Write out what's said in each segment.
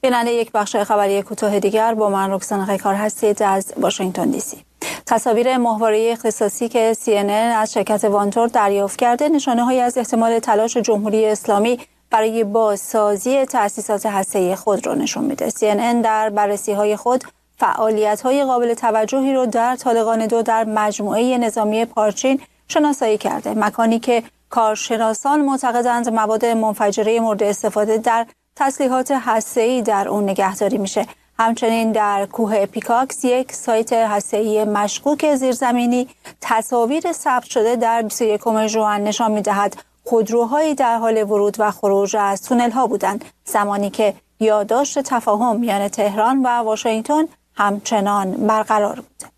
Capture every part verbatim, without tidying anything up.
بیننده یک بخش خبری کوتاه دیگر با من رکسانا قیکار هستید از واشنگتن دی سی. تصاویر ماهواره اختصاصی که سی ان ان از شرکت وانتور دریافت کرده نشانه‌هایی از احتمال تلاش جمهوری اسلامی برای بازسازی تأسیسات هسته‌ای خود را نشان میده. سی ان ان در بررسی‌های خود فعالیت‌های قابل توجهی را در طالقان دو در مجموعه نظامی پارچین شناسایی کرده، مکانی که کارشناسان معتقدند مواد منفجره مورد استفاده در تسلیحات هسته‌ای در اون نگهداری میشه. همچنین در کوه پیکاکس، یک سایت هسته‌ای مشکوک زیرزمینی، تصاویر ثبت شده در بیست و یکم ژوئن نشان می‌دهد خودروهایی در حال ورود و خروج از تونل‌ها بودند، زمانی که یادداشت تفاهم میان تهران و واشنگتن همچنان برقرار بود.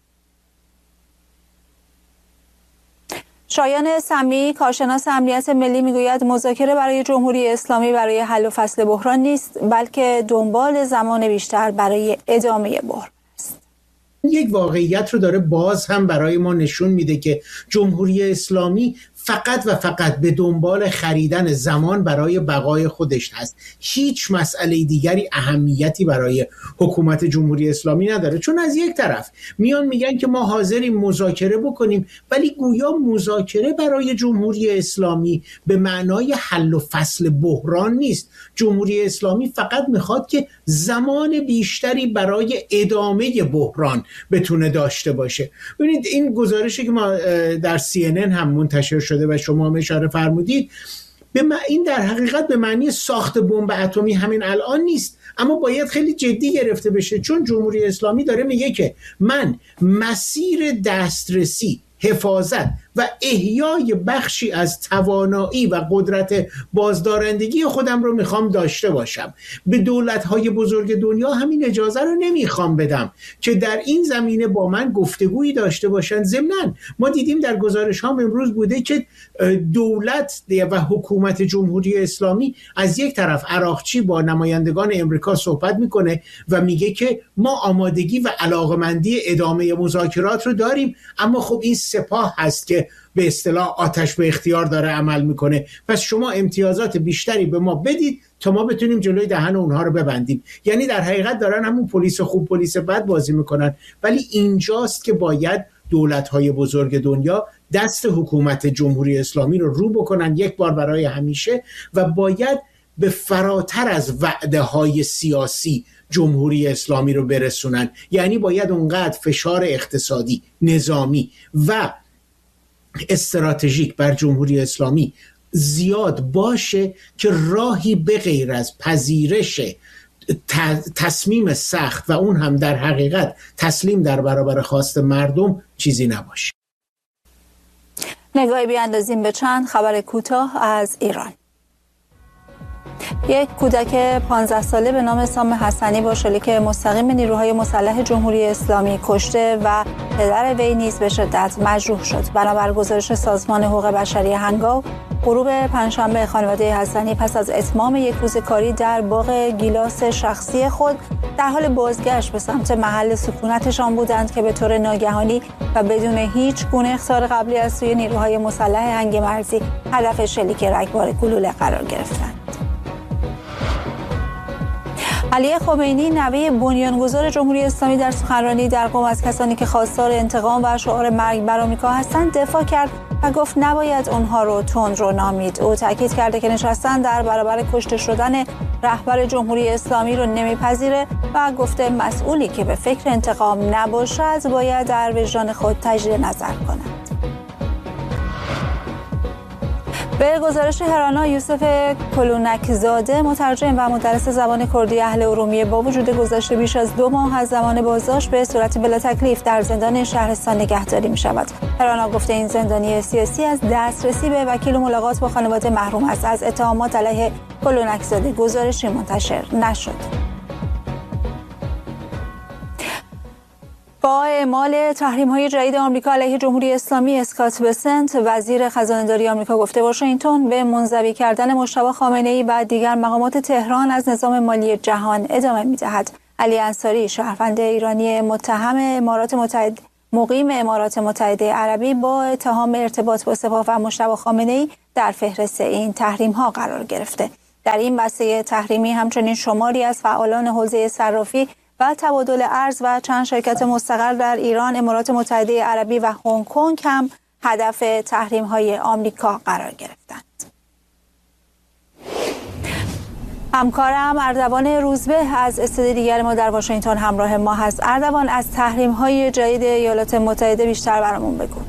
شایان سمی، کارشناس امنیت ملی، میگوید مذاکره برای جمهوری اسلامی برای حل و فصل بحران نیست، بلکه دنبال زمان بیشتر برای ادامه بحران است. یک واقعیت رو داره باز هم برای ما نشون میده که جمهوری اسلامی فقط و فقط به دنبال خریدن زمان برای بقای خودش هست. هیچ مسئله دیگری اهمیتی برای حکومت جمهوری اسلامی نداره، چون از یک طرف میان میگن که ما حاضریم مذاکره بکنیم، ولی گویا مذاکره برای جمهوری اسلامی به معنای حل و فصل بحران نیست. جمهوری اسلامی فقط میخواد که زمان بیشتری برای ادامه بحران بتونه داشته باشه. ببینید این گزارشی که ما در سی ان ان هم منتشر شده و شما هم اشاره فرمودید، به این در حقیقت به معنی ساخت بمب اتمی همین الان نیست، اما باید خیلی جدی گرفته بشه، چون جمهوری اسلامی داره میگه که من مسیر دسترسی، حفاظت و احیای بخشی از توانایی و قدرت بازدارندگی خودم رو میخوام داشته باشم. به دولت‌های بزرگ دنیا همین اجازه رو نمیخوام بدم که در این زمینه با من گفتگویی داشته باشن. ضمناً ما دیدیم در گزارش ها امروز بوده که دولت و حکومت جمهوری اسلامی از یک طرف عراقچی با نمایندگان امریکا صحبت میکنه و میگه که ما آمادگی و علاقمندی ادامه مذاکرات رو داریم، اما خب این سپاه هست که به اصطلاح آتش به اختیار داره عمل میکنه، پس شما امتیازات بیشتری به ما بدید تا ما بتونیم جلوی دهن اونها رو ببندیم. یعنی در حقیقت دارن همون پلیس خوب پلیس بد بازی میکنن. ولی اینجاست که باید دولت‌های بزرگ دنیا دست حکومت جمهوری اسلامی رو رو بکنن یک بار برای همیشه و باید به فراتر از وعده‌های سیاسی جمهوری اسلامی رو برسونن. یعنی باید اونقدر فشار اقتصادی، نظامی و استراتژیک بر جمهوری اسلامی زیاد باشه که راهی به غیر از پذیرش تصمیم سخت و اون هم در حقیقت تسلیم در برابر خواست مردم چیزی نباشه. نگاهی بیاندازیم به چند خبر کوتاه از ایران. یک کودک پانزده ساله به نام سام حسنی با شلیک مستقیم نیروهای مسلح جمهوری اسلامی کشته و پدر وی نیز به شدت مجروح شد. بنابر گزارش سازمان حقوق بشری هنگاو، غروب پنجشنبه خانواده حسنی پس از اتمام یک روز کاری در باغ گیلاس شخصی خود در حال بازگشت به سمت محل سکونتشان بودند که به طور ناگهانی و بدون هیچ گونه اخطار قبلی از سوی نیروهای مسلح هنگ مرزی هدف شلیک رگبار گلوله قرار گرفتند. علی خمینی، نوه بنیانگذار جمهوری اسلامی، در سخنرانی در قم از کسانی که خواستار انتقام و شعار مرگ بر آمریکا هستند دفاع کرد و گفت نباید اونها رو تندرو نامید. او تاکید کرده که نشستن در برابر کشته شدن رهبر جمهوری اسلامی رو نمیپذیره و گفته مسئولی که به فکر انتقام نباشد باید در وجدان خود تجدید نظر کند. به گزارش هرانا، یوسف کلونکزاده، مترجم و مدرس زبان کردی اهل ارومیه، با وجود گذشت بیش از دو ماه از زمان بازداشت به صورت بلا تکلیف در زندان شهرستان نگهداری می شود. هرانا گفته این زندانی سیاسی از دسترسی به وکیل و ملاقات با خانواده محروم است. از اتهامات علیه کلونکزاده گزارشی منتشر نشد. با اعمال تحریم‌های جدید آمریکا علیه جمهوری اسلامی، اسکات بسنت، وزیر خزانه‌داری آمریکا، گفته واشنگتن به منزوی کردن مجتبی خامنه‌ای و دیگر مقامات تهران از نظام مالی جهان ادامه می‌دهد. علی انصاری، شهروند ایرانی متهم امارات متحده مقیم امارات متحده عربی، با اتهام ارتباط با سپاه و مجتبی خامنه‌ای در فهرست این تحریم‌ها قرار گرفته. در این بسته تحریمی همچنین شماری از فعالان حوزه صرافی و تبادل ارز و چند شرکت مستقر در ایران، امارات متحده عربی و هنگ کنگ هم هدف تحریم‌های آمریکا قرار گرفتند. همکارم اردوان روزبه از استودیو دیگر ما در واشنگتن همراه ما هست. اردوان، از تحریم‌های جدید ایالات متحده بیشتر برامون بگو.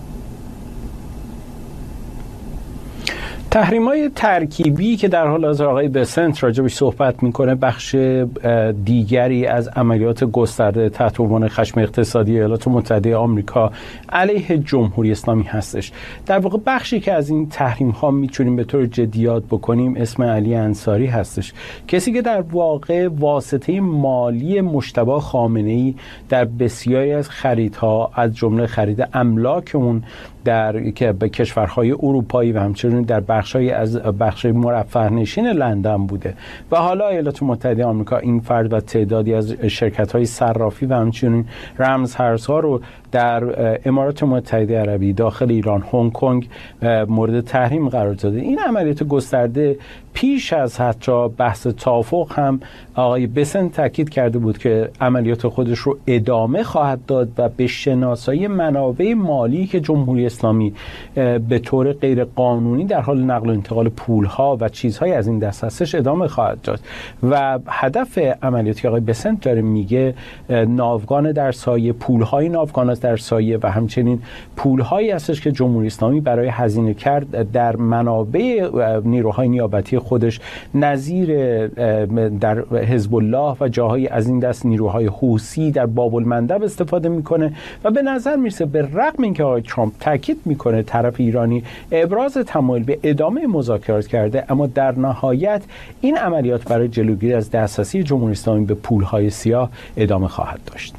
تحریم‌های ترکیبی که در حال حاضر آقای بسنت راجبش صحبت میکنه بخش دیگری از عملیات گسترده تحت عنوان خشم اقتصادی ایالات متحده آمریکا علیه جمهوری اسلامی هستش. در واقع بخشی که از این تحریم‌ها میتونیم به طور جدی یاد بکنیم اسم علی انصاری هستش، کسی که در واقع واسطه مالی مجتبی خامنه‌ای در بسیاری از خریدها از جمله خرید املاک اون در که به کشورهای اروپایی و همچنین در بخشای از بخش مرفه نشین لندن بوده و حالا ایالات متحده آمریکا این فرد و تعدادی از شرکت‌های صرافی و همچنین رمزارزها رو در امارات متحده عربی، داخل ایران، هنگ کنگ مورد تحریم قرار داده. این عملیات گسترده پیش از حتی بحث توافق هم آقای بسنت تاکید کرده بود که عملیات خودش رو ادامه خواهد داد و به شناسایی منابع مالی که جمهوری اسلامی به طور غیر قانونی در حال نقل و انتقال پولها و چیزهای از این دست هستش ادامه خواهد داد. و هدف عملیاتی که آقای بسنت داره میگه ناوگان در سایه، پولهای ناوگان در سایه و همچنین پولهایی هستش که جمهوری اسلامی برای هزینه کرد در منابع نیروهای نیابتی خودش نظیر در حزب الله و جاهای از این دست نیروهای حوثی در باب المندب استفاده میکنه و به نظر میرسه به رغم اینکه آقای ترامپ تاکید میکنه طرف ایرانی ابراز تمایل به ادامه مذاکرات کرده، اما در نهایت این عملیات برای جلوگیری از دسترسی جمهوری اسلامی به پولهای سیاه ادامه خواهد داشت.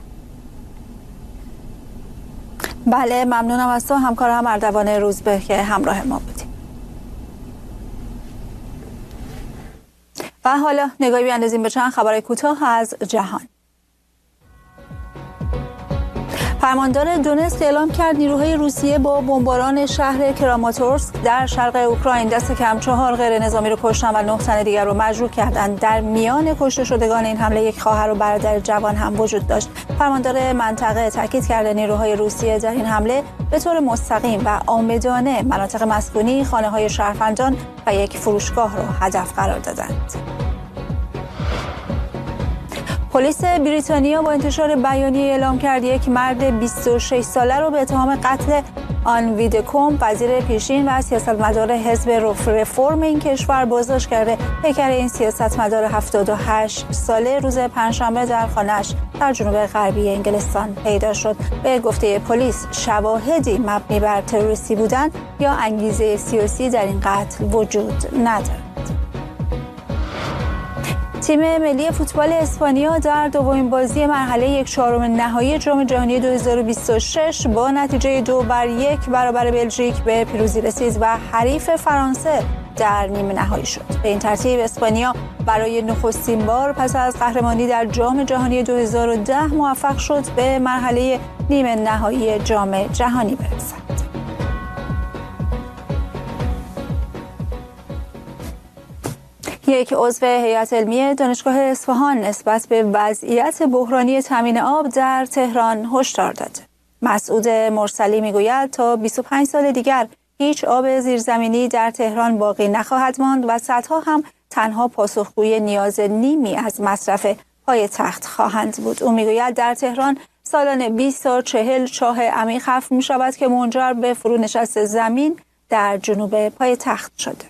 بله، ممنونم از تو همکارم اردوان روزبه که همراه ما بودیم. و حالا نگاهی بیاندازیم به چند خبر کوتاه از جهان. فرماندار دونتسک اعلام کرد نیروهای روسیه با بمباران شهر کراماتورسک در شرق اوکراین دست کم چهار غیر نظامی رو کشتن و نه تن دیگر رو مجروح کردند. در میان کشته شدگان این حمله یک خواهر و برادر جوان هم وجود داشت. فرماندار منطقه تاکید کرده نیروهای روسیه در این حمله به طور مستقیم و عامدانه مناطق مسکونی، خانه‌های شهروندان و یک فروشگاه رو هدف قرار دادند. پلیس بریتانیا با انتشار بیانیه اعلام کرد یک مرد بیست و شش ساله رو به اتهام قتل آن ویدکوم، وزیر پیشین و سیاستمدار حزب رفرم این کشور، بازداشت کرده. پیکر این سیاستمدار هفتاد و هشت ساله روز پنجشنبه در خانه‌اش در جنوب غربی انگلستان پیدا شد. به گفته پلیس شواهدی مبنی بر تروریستی بودن یا انگیزه سیاسی در این قتل وجود ندارد. تیم ملی فوتبال اسپانیا در دومین بازی مرحله یک چهارم نهایی جام جهانی دو هزار و بیست و شش با نتیجه دو بر یک برابر بلژیک به پیروزی رسید و حریف فرانسه در نیمه نهایی شد. به این ترتیب اسپانیا برای نخستین بار پس از قهرمانی در جام جهانی دو هزار و ده موفق شد به مرحله نیمه نهایی جام جهانی برسد. یک عضو هیئت علمی دانشگاه اصفهان نسبت به وضعیت بحرانی تامین آب در تهران هشدار داد. مسعود مرسلی میگوید تا بیست و پنج سال دیگر هیچ آب زیرزمینی در تهران باقی نخواهد ماند و صدها هم تنها پاسخگوی نیاز نیمی از مصرف پایتخت خواهند بود. او میگوید در تهران سالانه بیست تا چهل چاه عمیق حفر می شود که منجر به فرونشست زمین در جنوب پایتخت شده.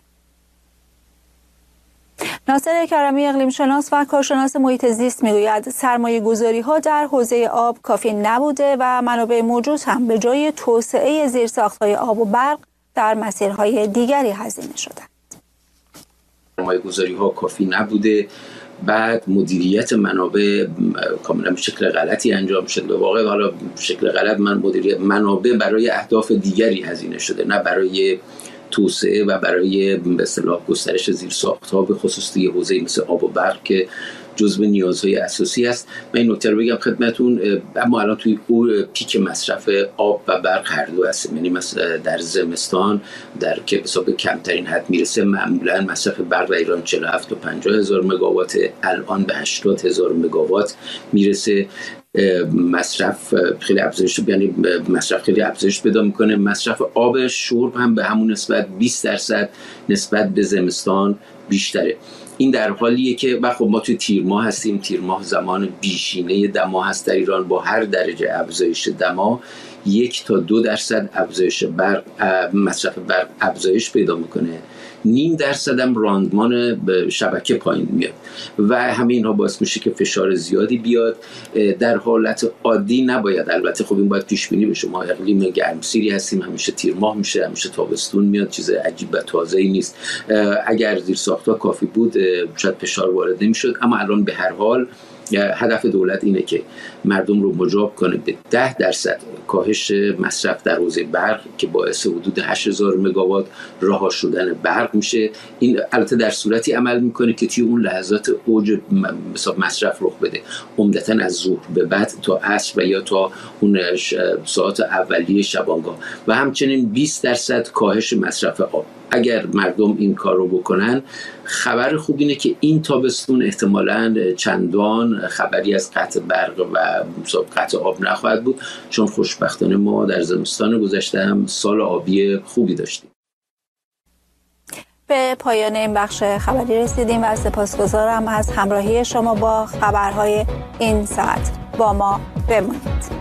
ناصر کرمی اقلیم شناس و کارشناس محیط زیست میگوید سرمایه گذاری ها در حوزه آب کافی نبوده و منابع موجود هم به جای توسعه زیرساخت‌های آب و برق در مسیرهای دیگری هزینه شدند. سرمایه گذاری ها کافی نبوده، بعد مدیریت منابع کاملا به شکل غلطی انجام شده. واقعا حالا به شکل غلط من مدیریت منابع برای اهداف دیگری هزینه شده، نه برای توسعه و برای به اصطلاح گسترش زیرساخت‌ها به خصوص توی حوزه مثل آب و برق که جزو نیازهای اساسی است. من این نکته رو بگم خدمتتون، اما الان توی او پیک مصرف آب و برق هر دو هست. یعنی مثلا در زمستان در که به حساب کمترین حد میرسه، معمولا مصرف برق در ایران چهل و هفت تا پنجاه هزار مگاوات، الان به هشتاد هزار مگاوات میرسه. مصرف خیلی افزایش، یعنی مصرف خیلی افزایش پیدا میکنه. مصرف آب شرب هم به همون نسبت بیست درصد نسبت به زمستان بیشتره. این در حالیه که و خب ما توی تیر ماه هستیم. تیر ماه زمان بیشینه دما هست در ایران. با هر درجه افزایش دما یک تا دو درصد افزایش برق، مصرف برق افزایش پیدا میکنه. نیم درصد هم راندمان شبکه پایین میاد و همه اینها باعث میشه که فشار زیادی بیاد. در حالت عادی نباید، البته خب این باید پیش بینی بشه. ما اقلیم گرمسیری هستیم، همیشه تیر ماه میشه، همیشه تابستون میاد، چیز عجیب و تازه‌ای نیست. اگر زیرساخت‌ها کافی بود شاید فشار وارد نمیشد، اما الان به هر حال هدف دولت اینه که مردم رو مجاب کنه به ده درصد کاهش مصرف در حوزه برق که باعث حدود هشت هزار مگاوات رها شدن برق میشه. این البته در صورتی عمل میکنه که توی اون لحظات اوج مصرف رخ بده، عمدتاً از ظهر به بعد تا عصر و یا تا اون ساعات اولیه شبانگاه، و همچنین بیست درصد کاهش مصرف آب. اگر مردم این کار رو بکنن، خبر خوب اینه که این تابستون احتمالاً چندان خبری از قطع برق و قطع آب نخواهد بود، چون خوشبختانه ما در زمستان گذشته هم سال آبی خوبی داشتیم. به پایان این بخش خبری رسیدیم و سپاسگزارم از همراهی شما با خبرهای این ساعت. با ما بمانید.